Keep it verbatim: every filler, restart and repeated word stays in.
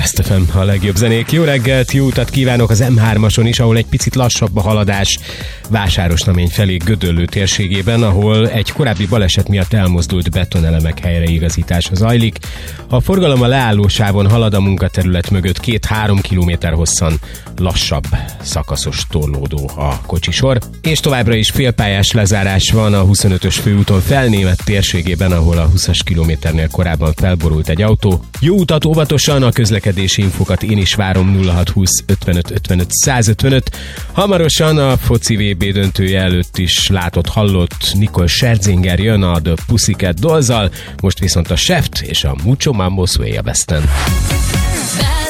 Last ef em, a legjobb zenék. Jó reggelt, jó utat kívánok az em hármason is, ahol egy picit lassabb a haladás Vásárosnamény felé Gödöllő térségében, ahol egy korábbi baleset miatt elmozdult betonelemek helyreigazítása zajlik. A forgalom a leállósávon halad, a munkaterület mögött két-három kilométer hosszan lassabb szakaszos torlódó a kocsisor. És továbbra is félpályás lezárás van a huszonötös főúton Felnémet térségében, ahol a húszas kilométernél korábban felborult egy autó. Jó utat, óvatosan, a közlekedési infokat én is várom. Nulla hat húsz ötvenöt ötvenöt százötvenöt. Hamarosan a foci vé bé döntője előtt is látott, hallott Nicole Scherzinger jön a The Pussycat Dollzzal, most viszont a Shaft és a Mucho Mambo Sway a Besten.